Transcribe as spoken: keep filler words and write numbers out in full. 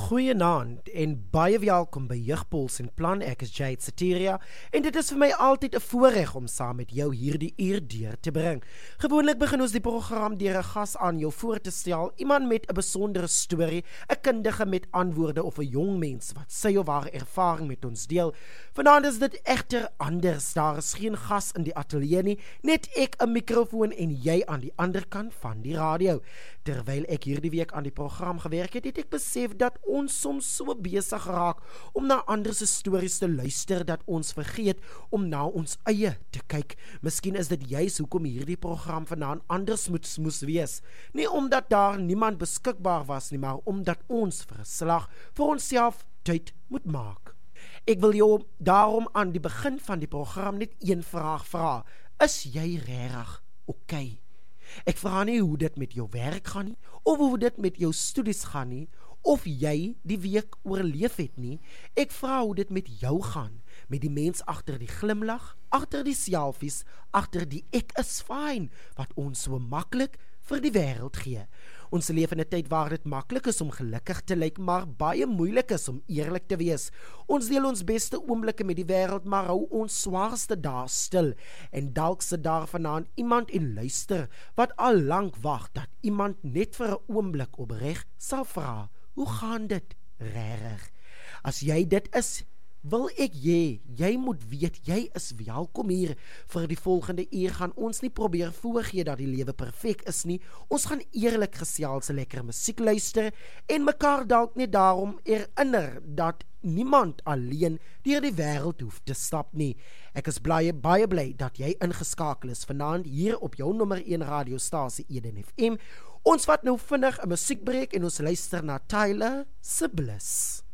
Goeienaand en baie welkom by Jeugpuls en Plan. Ek is Jade Sateria en dit is vir my altyd 'n voorreg om saam met jou hierdie uur deur te bring. Gewoonlik begin ons die program deur 'n gas aan jou voor te stel, iemand met 'n besondere storie, 'n kundige met antwoorde of 'n jong mens wat sy of haar ervaring met ons deel. Vanaand is dit egter anders. Daar is geen gas in die ateljee nie, net ek 'n mikrofoon en jy aan die ander kant van die radio. Terwyl ek hierdie week aan die program gewerk het, het ek besef dat ons soms so besig raak om na ander se stories te luister dat ons vergeet om na ons eie te kyk. Miskien is dit juis hoekom hierdie program vanaand anders moet moes wees. Nie omdat daar niemand beskikbaar was nie, maar omdat ons vir 'n slag vir onsself tyd moet maak. Ek wil jou daarom aan die begin van die program net een vraag vra. Is jy regtig oké? Ek vra nie hoe dit met jou werk gaan nie, of hoe dit met jou studies gaan nie, of jy die week oorleef het nie. Ek vra hoe dit met jou gaan, met die mens agter die glimlag, agter die selfies, agter die ek is fyn, wat ons so maklik vir die wêreld gee. Ons leef in 'n tyd waar dit maklik is om gelukkig te lyk, maar baie moeilik is om eerlik te wees. Ons deel ons beste oomblikke met die wêreld, maar hou ons swaarste dae stil. En dalk sit daar vanaand iemand en luister, wat al lank wag dat iemand net vir 'n oomblik opreg sal vra, hoe gaan dit regtig? As jy dit is, wil ek jy, jy moet weet, jy is welkom hier. Vir die volgende uur gaan ons nie probeer voorgee dat die lewe perfek is nie. Ons gaan eerlik gesels, lekker musiek luister en mekaar dalk net daarom herinner dat niemand alleen deur die wêreld hoef te stap nie. Ek is baie baie bly dat jy ingeskakel is vanaand hier op jou nommer een radiostasie Eden F M. Ons vat nou vinnig 'n musiekbreek en ons luister na Tyler se Bliss.